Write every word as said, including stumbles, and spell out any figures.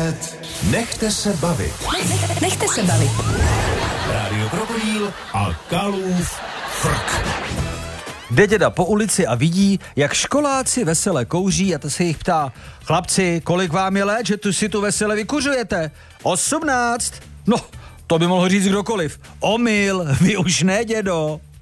devět. Nechte se bavit. Nechte se bavit. Rádio Krokodýl a Kalův frk. Jde děda po ulici a vidí, jak školáci vesele kouří a to se jich ptá: chlapci, kolik vám je let, že tu si tu vesele vykuřujete? Osmnáct. No, to by mohl říct kdokoliv. Omyl, vy už ne, dědo.